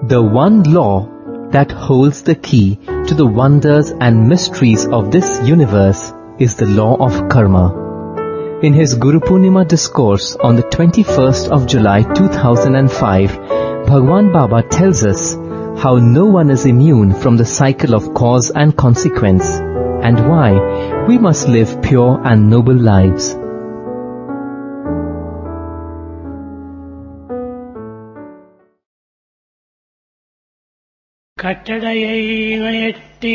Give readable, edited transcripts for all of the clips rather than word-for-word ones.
The one law that holds the key to the wonders and mysteries of this universe is the law of karma. In his Guru Purnima discourse on the 21st of July 2005, Bhagwan Baba tells us how no one is immune from the cycle of cause and consequence, and why we must live pure and noble lives. కట్టడయైన ఎట్టి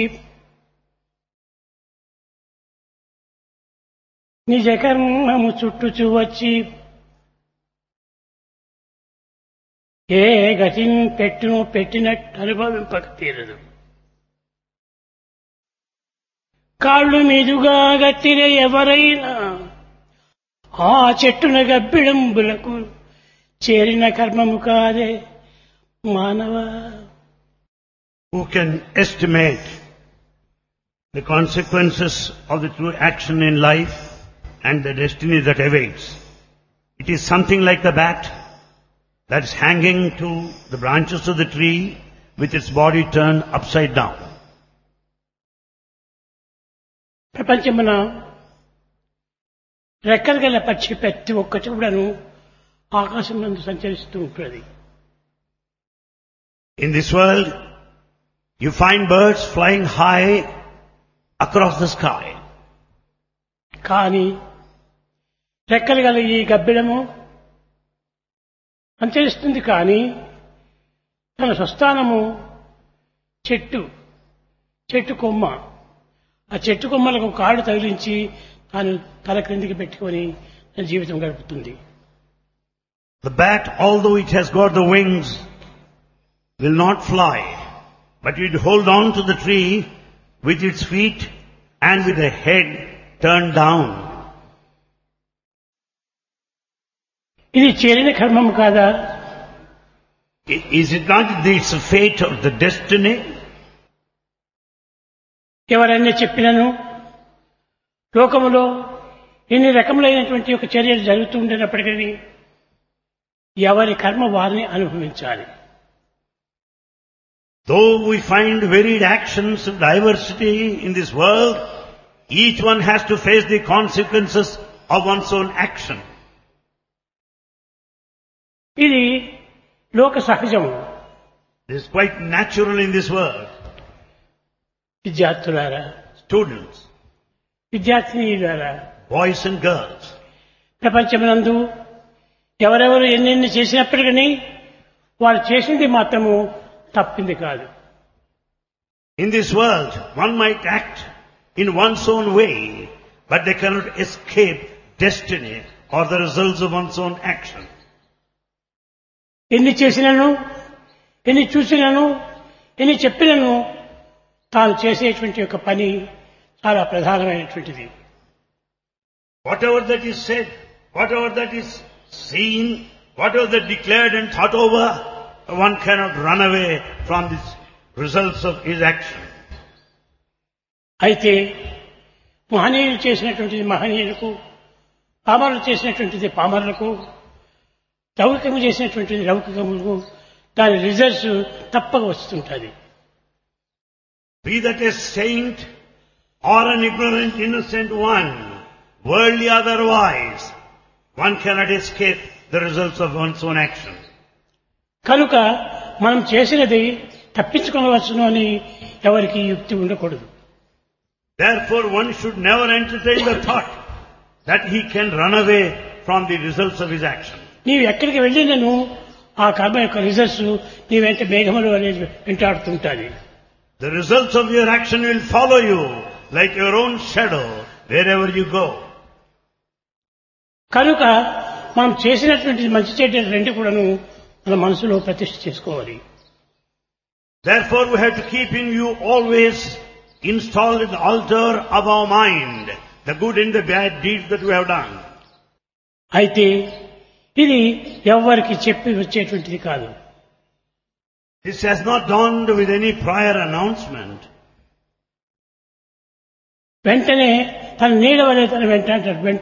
నిజ కర్మము చుట్టుచు వచ్చి ఏ గతిని పెట్టును పెట్టినట్టు అనుభవింపక తీరదు. కాళ్ళు మీదుగా గట్టిన ఎవరైనా ఆ చెట్టున గబ్బిడంబులకు చేరిన కర్మము కాదే మానవ. Who can estimate the consequences of the true action in life and the destiny that awaits? It is something like the bat that is hanging to the branches of the tree with its body turned upside down. ప్రపంచమున రెక్కలు గల పక్షి ప్రతి ఒక్క చూడను ఆకాశం నందు సంచరిస్తూ ఉంటుంది. In this world, you find birds flying high across the sky. కానీ రెక్కలు గల ఈ గబ్బిడము సంచరిస్తుంది, కానీ తన స్వస్థానము చెట్టు కొమ్మ. ఆ చెట్టు కొమ్మలకు కాళ్ళు తగిలించి తాను తల క్రిందికి పెట్టుకొని తన జీవితం గడుపుతుంది. The bat, although it has got the wings, will not fly, but it hold on to the tree with its feet and with the head turned down. ఇది చేరిన కర్మము కాదా? Is it not this fate or the destiny? ఎవరైనా చెప్పినను లోకములో ఇన్ని రకములైనటువంటి ఒక చర్యలు జరుగుతుండేటప్పటికీ ఎవరి కర్మ వారిని అనుభవించాలి. Though we find varied actions and diversity in this world, each one has to face the consequences of one's own action. ఇది లోక సహజము. This is quite natural in this world. విద్యార్థులారా, Students, విద్యార్థినీలారా, boys and girls, ప్రపంచమునందు ఎవరెవరు ఎన్నెన్ని చేసినప్పటికీ వారు చేసింది మాత్రము తప్పింది కాదు. in this world, one might act in one's own way, but they cannot escape destiny or the results of one's own action. ఎన్ని చేసినను, ఎన్ని చూసినను, ఎన్ని చెప్పినను తాను చేసేటువంటి ఒక పని చాలా ప్రధానమైనటువంటిది. Whatever that is said, whatever that is seen, whatever that declared and thought over, one cannot run away from the results of his action. అయితే మహనీయులు చేసినటువంటిది మహనీయులకు, పామరులు చేసినటువంటిది పామరులకు, లౌకికము చేసినటువంటిది లౌకికములకు దాని రిజల్ట్స్ తప్పక వస్తుంటుంది. Be that a saint or an ignorant innocent one, worldly otherwise, one cannot escape the results of one's own action. కనుక మనం చేసినది తప్పించుకోవచ్చును అని ఎవరికి యుక్తి ఉండకూడదు. Therefore, one should never entertain the thought that he can run away from the results of his action. నీవు ఎక్కడికి వెళ్ళినను ఆ కర్మ యొక్క రిజల్ట్స్ నీ వెంట మేఘములు అనేది వెంటాడుతుంటాయి. The results of your action will follow you like your own shadow wherever you go. కనుక మనం చేసినటువంటి మంచి చెడ్డ రెండు కూడాను మన మనసులో ప్రతిష్ఠ చేసుకోవాలి. Therefore, we have to keep in view always installed in the altar of our mind the good and the bad deeds that we have done. అయితే ఇది ఎవరికి చెప్పి వచ్చేటువంటిది కాదు. This has not dawned with any prior announcement. వెంటనే తన నీడ వలె తన వెంట